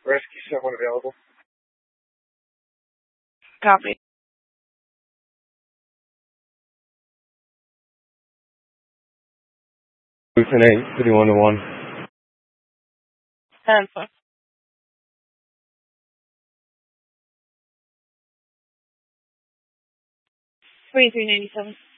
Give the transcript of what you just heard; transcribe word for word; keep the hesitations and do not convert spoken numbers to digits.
Rescue someone available. Copy. Houston eight, City one to one. Answer. Three three ninety seven.